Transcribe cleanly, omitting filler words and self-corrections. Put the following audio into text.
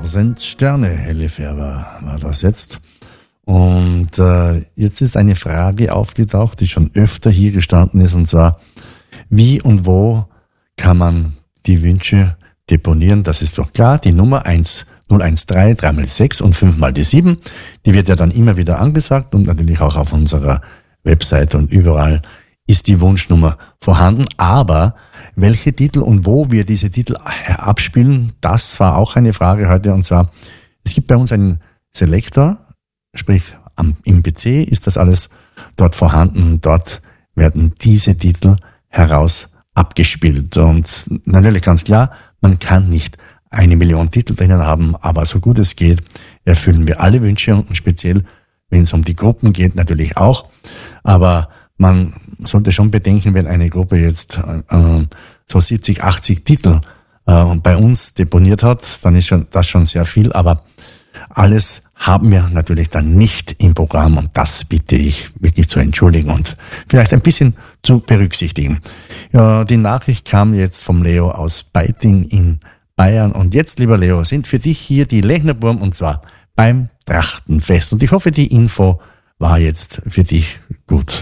sind Sterne, Helle Färber war das jetzt. Und jetzt ist eine Frage aufgetaucht, die schon öfter hier gestanden ist, und zwar, wie und wo kann man die Wünsche deponieren? Das ist doch klar, die Nummer 1013 3x6 und 5 die 7, die wird ja dann immer wieder angesagt und natürlich auch auf unserer Webseite und überall ist die Wunschnummer vorhanden. Aber welche Titel und wo wir diese Titel abspielen, das war auch eine Frage heute. Und zwar, es gibt bei uns einen Selektor, sprich im PC ist das alles dort vorhanden. Dort werden diese Titel heraus abgespielt. Und natürlich ganz klar, man kann nicht 1 Million Titel drinnen haben, aber so gut es geht, erfüllen wir alle Wünsche und speziell, wenn es um die Gruppen geht, natürlich auch. Aber man sollte schon bedenken, wenn eine Gruppe jetzt so 70, 80 Titel bei uns deponiert hat, dann ist das schon sehr viel, aber alles haben wir natürlich dann nicht im Programm und das bitte ich wirklich zu entschuldigen und vielleicht ein bisschen zu berücksichtigen. Ja, die Nachricht kam jetzt vom Leo aus Beiting in Bayern und jetzt, lieber Leo, sind für dich hier die Lechnerburm und zwar beim Trachtenfest und ich hoffe, die Info war jetzt für dich gut.